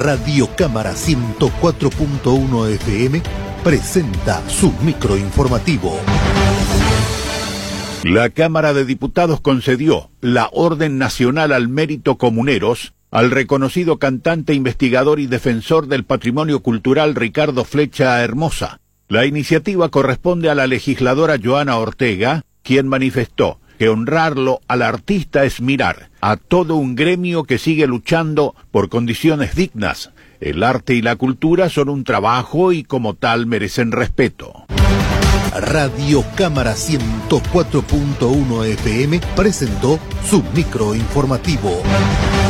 Radio Cámara 104.1 FM presenta su microinformativo. La Cámara de Diputados concedió la Orden Nacional al Mérito Comuneros al reconocido cantante, investigador y defensor del patrimonio cultural Ricardo Flecha Hermosa. La iniciativa corresponde a la legisladora Joana Ortega, quien manifestó que honrarlo al artista es mirar a todo un gremio que sigue luchando por condiciones dignas. El arte y la cultura son un trabajo y como tal merecen respeto. Radio Cámara 104.1 FM presentó su microinformativo.